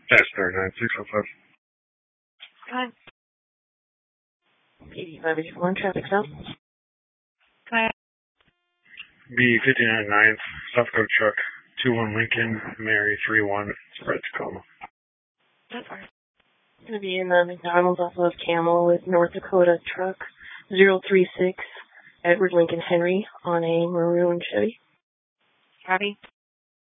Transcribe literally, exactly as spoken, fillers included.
That's thirty-nine six oh five. Hi. eighty-five eighty-four, traffic south. Hi. B fifty-nine ninth, South Coast Truck, two one Lincoln, Mary three one, spread Tacoma. That's fine. It's going to be in the McDonald's off of Camel with North Dakota Truck zero three six, Edward Lincoln Henry on a maroon Chevy. Copy.